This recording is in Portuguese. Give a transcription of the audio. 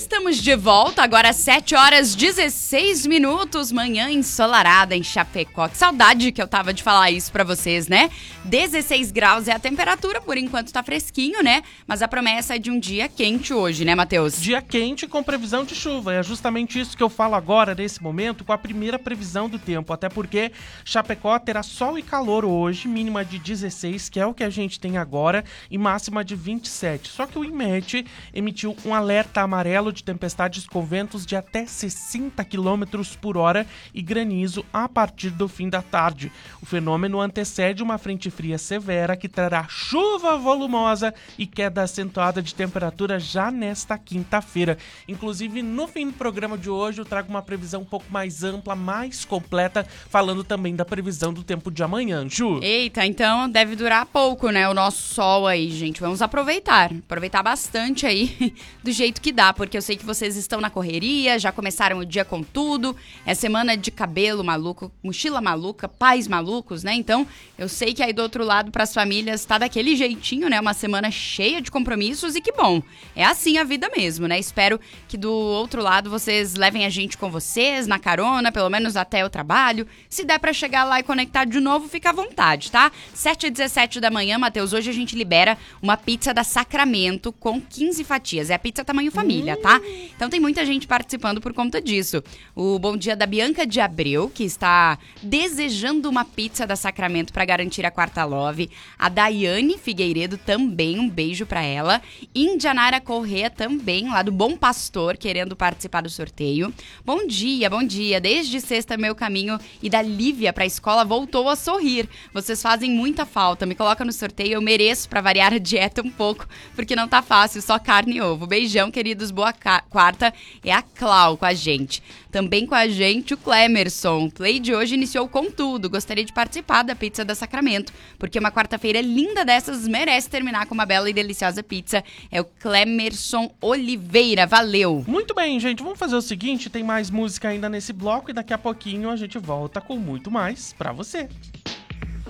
Estamos de volta, agora às 7h16, manhã ensolarada em Chapecó. Que saudade que eu tava de falar isso pra vocês, né? 16 graus é a temperatura, por enquanto tá fresquinho, né? Mas a promessa é de um dia quente hoje, né, Matheus? Dia quente com previsão de chuva. É justamente isso que eu falo agora, nesse momento, com a primeira previsão do tempo. Até porque Chapecó terá sol e calor hoje, mínima de 16, que é o que a gente tem agora, e máxima de 27. Só que o INMET emitiu um alerta amarelo de tempestades com ventos de até 60 km por hora e granizo a partir do fim da tarde. O fenômeno antecede uma frente fria severa que trará chuva volumosa e queda acentuada de temperatura já nesta quinta-feira. Inclusive, no fim do programa de hoje, eu trago uma previsão um pouco mais ampla, mais completa, falando também da previsão do tempo de amanhã, Ju. Eita, então deve durar pouco, né, o nosso sol aí, gente. Vamos aproveitar bastante aí, do jeito que dá, porque eu sei que vocês estão na correria, já começaram o dia com tudo, é semana de cabelo maluco, mochila maluca, pais malucos, né? Então, eu sei que aí do outro lado, pras famílias, tá daquele jeitinho, né? Uma semana cheia de compromissos e que bom, é assim a vida mesmo, né? Espero que do outro lado vocês levem a gente com vocês, na carona, pelo menos até o trabalho. Se der pra chegar lá e conectar de novo, fica à vontade, tá? 7h17 da manhã, Matheus, hoje a gente libera uma pizza da Sacramento com 15 fatias. É a pizza tamanho família, tá? Então tem muita gente participando por conta disso. O bom dia da Bianca de Abreu, que está desejando uma pizza da Sacramento para garantir a quarta love. A Daiane Figueiredo também, um beijo para ela. Indianara Corrêa também, lá do Bom Pastor, querendo participar do sorteio. Bom dia, bom dia. Desde sexta, meu caminho e da Lívia para a escola voltou a sorrir. Vocês fazem muita falta. Me coloca no sorteio, eu mereço para variar a dieta um pouco, porque não tá fácil, só carne e ovo. Beijão, queridos, boa quarta. É a Clau com a gente. Também com a gente o Clemerson. O play de hoje iniciou com tudo. Gostaria de participar da pizza da Sacramento, porque uma quarta-feira linda dessas merece terminar com uma bela e deliciosa pizza. É o Clemerson Oliveira. Valeu! Muito bem, gente. Vamos fazer o seguinte, tem mais música ainda nesse bloco e daqui a pouquinho a gente volta com muito mais pra você.